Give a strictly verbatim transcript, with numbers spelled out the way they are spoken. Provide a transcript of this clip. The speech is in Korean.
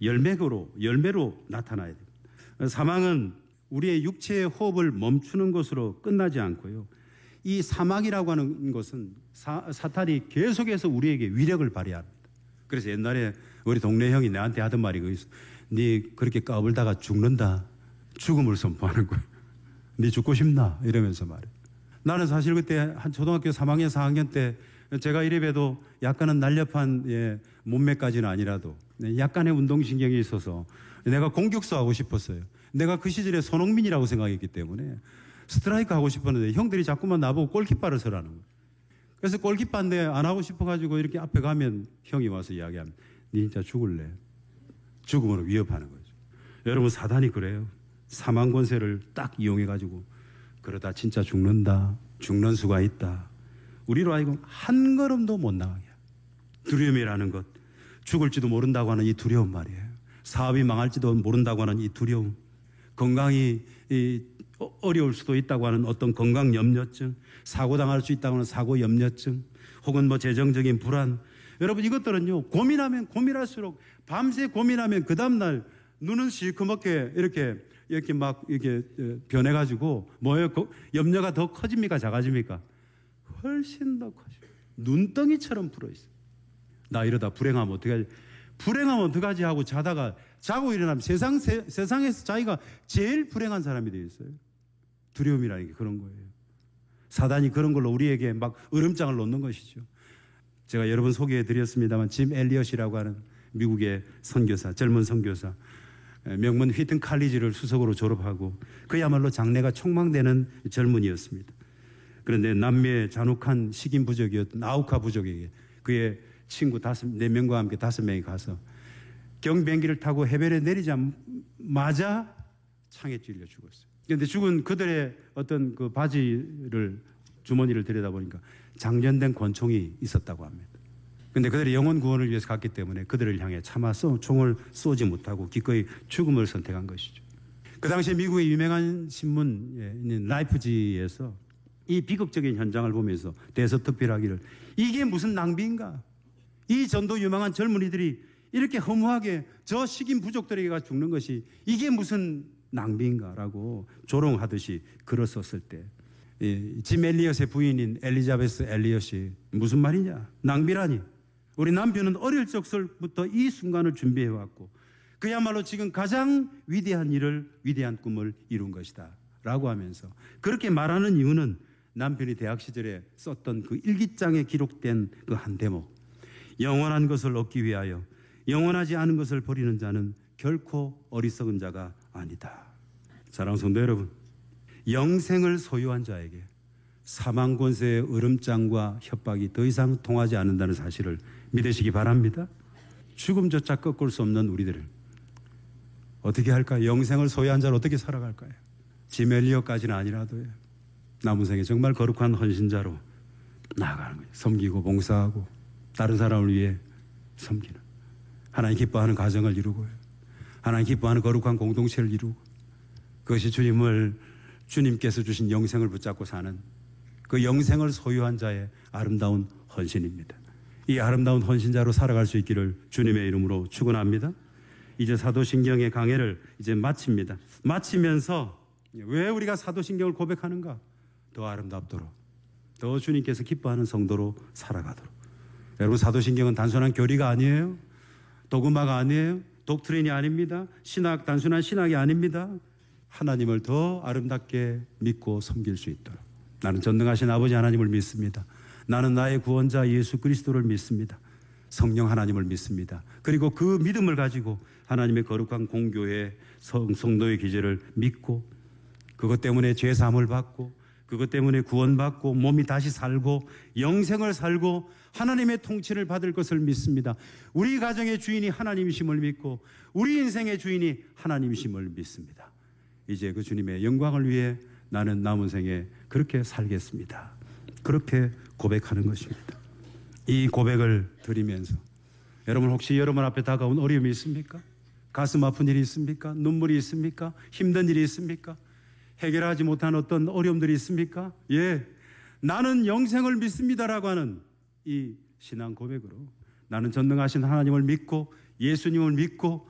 열매로, 열매로 나타나야 됩니다. 사망은 우리의 육체의 호흡을 멈추는 것으로 끝나지 않고요. 이 사망이라고 하는 것은 사, 사탄이 계속해서 우리에게 위력을 발휘합니다. 그래서 옛날에 우리 동네 형이 나한테 하던 말이 그거 있어. 네 그렇게 까불다가 죽는다. 죽음을 선포하는 거야. 네 죽고 싶나? 이러면서 말해. 나는 사실 그때 한 초등학교 삼 학년, 사 학년 때 제가 이래봬도 약간은 날렵한 예, 몸매까지는 아니라도 약간의 운동신경이 있어서 내가 공격수 하고 싶었어요. 내가 그 시절에 손흥민이라고 생각했기 때문에 스트라이크 하고 싶었는데 형들이 자꾸만 나보고 골키퍼를 서라는 거예요. 그래서 골키퍼인데 안 하고 싶어가지고 이렇게 앞에 가면 형이 와서 이야기하면 네 진짜 죽을래. 죽음으로 위협하는 거죠. 여러분 사단이 그래요. 사망 권세를 딱 이용해가지고 그러다 진짜 죽는다. 죽는 수가 있다. 우리로 하여금 한 걸음도 못 나가게. 두려움이라는 것. 죽을지도 모른다고 하는 이 두려움 말이에요. 사업이 망할지도 모른다고 하는 이 두려움. 건강이 이 어려울 수도 있다고 하는 어떤 건강 염려증. 사고 당할 수 있다고 하는 사고 염려증. 혹은 뭐 재정적인 불안. 여러분 이것들은요. 고민하면 고민할수록 밤새 고민하면 그 다음날 눈은 시커멓게 이렇게 이렇게 막 이렇게 변해가지고 뭐예요? 염려가 더 커집니까? 작아집니까? 훨씬 더 커져요. 눈덩이처럼 불어있어요. 나 이러다 불행하면 어떡하지? 불행하면 어떡하지 하고 자다가 자고 일어나면 세상, 세, 세상에서 자기가 제일 불행한 사람이 되어 있어요. 두려움이라는 게 그런 거예요. 사단이 그런 걸로 우리에게 막 으름장을 놓는 것이죠. 제가 여러 번 소개해 드렸습니다만 짐 엘리엇이라고 하는 미국의 선교사, 젊은 선교사, 명문 휘튼 칼리지를 수석으로 졸업하고 그야말로 장래가 촉망되는 젊은이였습니다. 그런데 남미의 잔혹한 식인 부족이었던 아우카 부족에게 그의 친구 다섯, 네 명과 함께 다섯 명이 가서 경비행기를 타고 해변에 내리자마자 창에 찔려 죽었어요. 그런데 죽은 그들의 어떤 그 바지를 주머니를 들여다보니까 장전된 권총이 있었다고 합니다. 그런데 그들의 영혼 구원을 위해서 갔기 때문에 그들을 향해 차마 쏘, 총을 쏘지 못하고 기꺼이 죽음을 선택한 것이죠. 그 당시에 미국의 유명한 신문에 있는 라이프지에서 이 비극적인 현장을 보면서 대서특필하기를 이게 무슨 낭비인가? 이 전도 유망한 젊은이들이 이렇게 허무하게 저 식인 부족들에게 가 죽는 것이 이게 무슨 낭비인가라고 조롱하듯이 글을 썼을 때 짐 엘리엇의 부인인 엘리자베스 엘리엇이 무슨 말이냐? 낭비라니. 우리 남편은 어릴 적부터 이 순간을 준비해왔고 그야말로 지금 가장 위대한 일을 위대한 꿈을 이룬 것이다 라고 하면서 그렇게 말하는 이유는 남편이 대학 시절에 썼던 그 일기장에 기록된 그 한 대목 영원한 것을 얻기 위하여 영원하지 않은 것을 버리는 자는 결코 어리석은 자가 아니다. 사랑하는 성도 여러분, 영생을 소유한 자에게 사망 권세의 으름장과 협박이 더 이상 통하지 않는다는 사실을 믿으시기 바랍니다. 죽음조차 꺾을 수 없는 우리들을 어떻게 할까요? 영생을 소유한 자를 어떻게 살아갈까요? 짐 엘리엇까지는 아니라도요. 남은 생에 정말 거룩한 헌신자로 나아가는 거예요. 섬기고 봉사하고 다른 사람을 위해 섬기는 하나님 기뻐하는 가정을 이루고요. 하나님 기뻐하는 거룩한 공동체를 이루고 그것이 주님을 주님께서 주신 영생을 붙잡고 사는 그 영생을 소유한 자의 아름다운 헌신입니다. 이 아름다운 헌신자로 살아갈 수 있기를 주님의 이름으로 축원합니다. 이제 사도신경의 강해를 이제 마칩니다. 마치면서 왜 우리가 사도신경을 고백하는가? 더 아름답도록, 더 주님께서 기뻐하는 성도로 살아가도록. 여러분 사도신경은 단순한 교리가 아니에요. 도그마가 아니에요. 독트린이 아닙니다. 신학, 단순한 신학이 아닙니다. 하나님을 더 아름답게 믿고 섬길 수 있도록. 나는 전능하신 아버지 하나님을 믿습니다. 나는 나의 구원자 예수 그리스도를 믿습니다. 성령 하나님을 믿습니다. 그리고 그 믿음을 가지고 하나님의 거룩한 공교회 성, 성도의 기제를 믿고 그것 때문에 죄 사함을 받고 그것 때문에 구원받고 몸이 다시 살고 영생을 살고 하나님의 통치를 받을 것을 믿습니다. 우리 가정의 주인이 하나님이심을 믿고 우리 인생의 주인이 하나님이심을 믿습니다. 이제 그 주님의 영광을 위해 나는 남은 생에 그렇게 살겠습니다. 그렇게 고백하는 것입니다. 이 고백을 드리면서 여러분 혹시 여러분 앞에 다가온 어려움이 있습니까? 가슴 아픈 일이 있습니까? 눈물이 있습니까? 힘든 일이 있습니까? 해결하지 못한 어떤 어려움들이 있습니까? 예, 나는 영생을 믿습니다라고 하는 이 신앙 고백으로 나는 전능하신 하나님을 믿고 예수님을 믿고